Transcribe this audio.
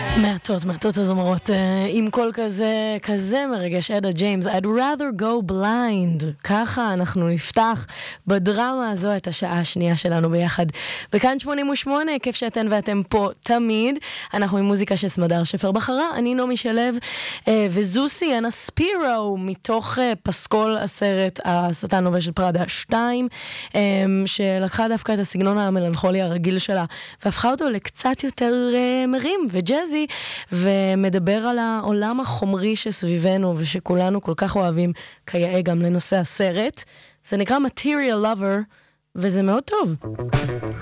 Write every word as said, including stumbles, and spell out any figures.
מעטות, מעטות הזמרות עם קול כזה, כזה מרגש. אדה ג'יימס, I'd rather go blind. ככה אנחנו נפתח בדרמה הזו את השעה השנייה שלנו ביחד. וכאן שמונים ושמונה, כיף שאתן ואתם פה תמיד. אנחנו עם מוזיקה שסמדר שפר בחרה, אני נעמי שלו, וזוסי אנה ספירו, מתוך פסקול הסרט השטן לובש של פראדה שתיים, שלקחה דווקא את הסגנון המלנכולי הרגיל שלה, והפכה אותו לקצת יותר מרים וג'אזי, ומדבר על העולם החומרי שסביבנו ושכולנו כל כך אוהבים, כיאה גם לנושא הסרט. זה נקרא Material Lover, וזה מאוד טוב.